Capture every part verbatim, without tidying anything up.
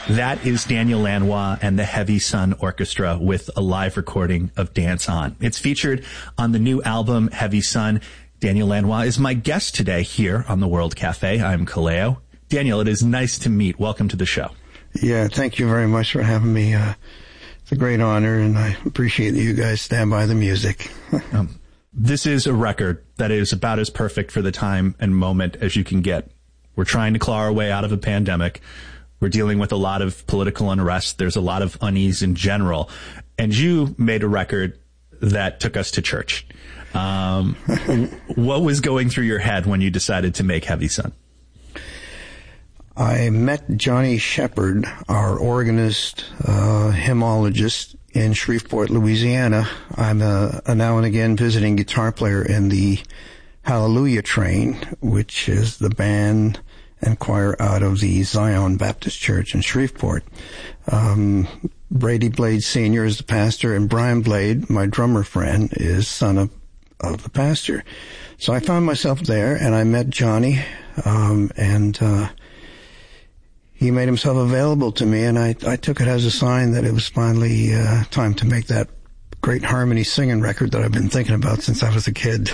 That is Daniel Lanois and the Heavy Sun Orchestra with a live recording of Dance On. It's featured on the new album, Heavy Sun. Daniel Lanois is my guest today here on the World Cafe. I'm Kaleo. Daniel, it is nice to meet. Welcome to the show. Yeah, thank you very much for having me. Uh, it's a great honor, and I appreciate that you guys stand by the music. um, this is a record that is about as perfect for the time and moment as you can get. We're trying to claw our way out of a pandemic. We're dealing with a lot of political unrest. There's a lot of unease in general. And you made a record that took us to church. Um, what was going through your head when you decided to make Heavy Sun? I met Johnny Shepard, our organist, uh, hymnologist in Shreveport, Louisiana. I'm a, a now and again visiting guitar player in the Hallelujah Train, which is the band and choir out of the Zion Baptist Church in Shreveport. Um, Brady Blade Senior is the pastor, and Brian Blade, my drummer friend, is son of, of the pastor. So I found myself there, and I met Johnny, um, and uh, he made himself available to me, and I, I took it as a sign that it was finally uh, time to make that great harmony singing record that I've been thinking about since I was a kid.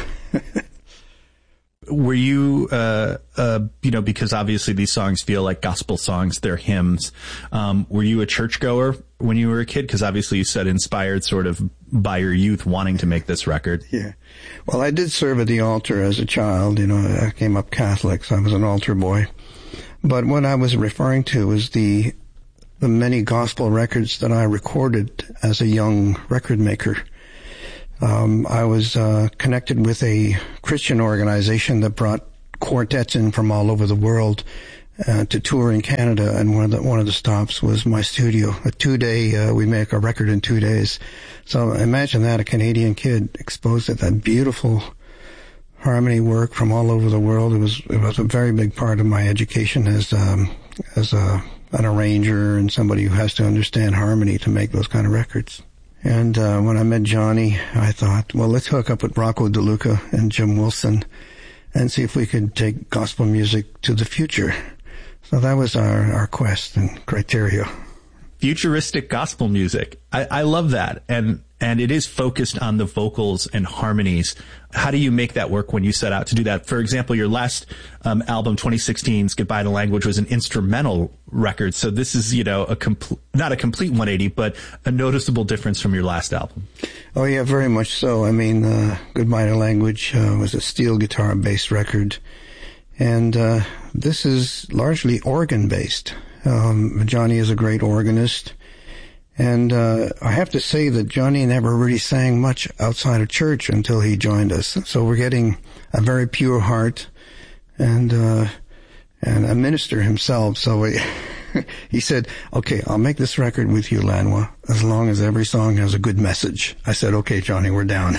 Were you, uh, uh, you know, because obviously these songs feel like gospel songs, they're hymns. Um, were you a churchgoer when you were a kid? Because obviously you said inspired sort of by your youth wanting to make this record. Yeah. Well, I did serve at the altar as a child. You know, I came up Catholic, so I was an altar boy. But what I was referring to was the, the many gospel records that I recorded as a young record maker. Um, I was uh, connected with a Christian organization that brought quartets in from all over the world uh, to tour in Canada, and one of the one of the stops was my studio. A two-day, uh, we make a record in two days. So imagine that, a Canadian kid exposed to that beautiful harmony work from all over the world. It was it was a very big part of my education as um, as a an arranger and somebody who has to understand harmony to make those kind of records. And uh, when I met Johnny, I thought, well, let's hook up with Rocco DeLuca and Jim Wilson and see if we could take gospel music to the future. So that was our, our quest and criteria. Futuristic gospel music. I, I love that. And and it is focused on the vocals and harmonies. How do you make that work when you set out to do that? For example, your last um, album, twenty sixteen's Goodbye to Language, was an instrumental record. So this is, you know, a compl- not a complete one eighty, but a noticeable difference from your last album. Oh, yeah, very much so. I mean, uh, Goodbye to Language uh, was a steel guitar-based record. And uh, this is largely organ-based. Um, Johnny is a great organist. And uh, I have to say that Johnny never really sang much outside of church until he joined us. So we're getting a very pure heart and uh, and a minister himself. So we, he said, okay, I'll make this record with you, Lanois, as long as every song has a good message. I said, okay, Johnny, we're down.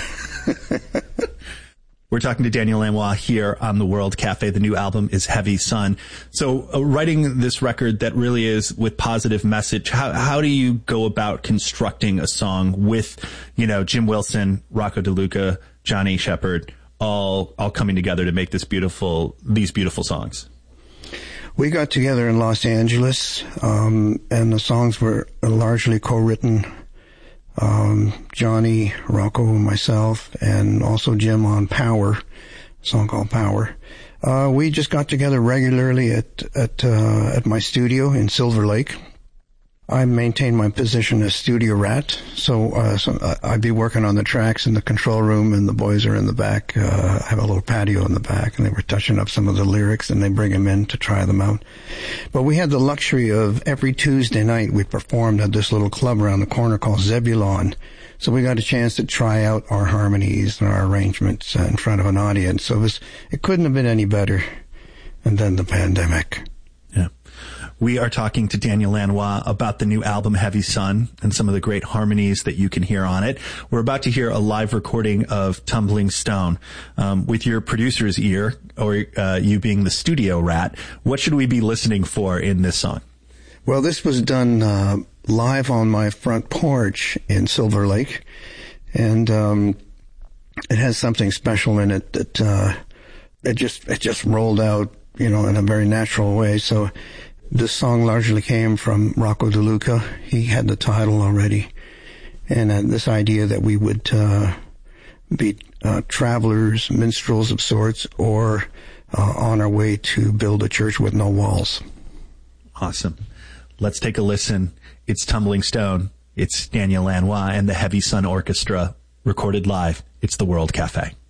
We're talking to Daniel Lanois here on the World Cafe. The new album is Heavy Sun. So uh, writing this record that really is with positive message, how how do you go about constructing a song with, you know, Jim Wilson, Rocco DeLuca, Johnny Shepard, all all coming together to make this beautiful these beautiful songs? We got together in Los Angeles, um, and the songs were largely co-written. Um, Johnny, Rocco, myself, and also Jim on Power, a song called Power. Uh, we just got together regularly at, at, uh, at my studio in Silver Lake. I maintain my position as studio rat, so, uh, so I'd be working on the tracks in the control room, and the boys are in the back. Uh, I have a little patio in the back, and they were touching up some of the lyrics, and they bring them in to try them out. But we had the luxury of every Tuesday night we performed at this little club around the corner called Zebulon. So we got a chance to try out our harmonies and our arrangements uh, in front of an audience. So it was, it couldn't have been any better. And then the pandemic. Yeah. We are talking to Daniel Lanois about the new album, Heavy Sun, and some of the great harmonies that you can hear on it. We're about to hear a live recording of Tumbling Stone. Um, with your producer's ear, or uh, you being the studio rat, what should we be listening for in this song? Well, this was done uh, live on my front porch in Silver Lake, and um, it has something special in it that uh, it just it just rolled out, you know, in a very natural way. So This song largely came from Rocco DeLuca. He had the title already. And uh, this idea that we would uh, be uh, travelers, minstrels of sorts, or uh, on our way to build a church with no walls. Awesome. Let's take a listen. It's Tumbling Stone. It's Daniel Lanois and the Heavy Sun Orchestra, recorded live. It's the World Cafe.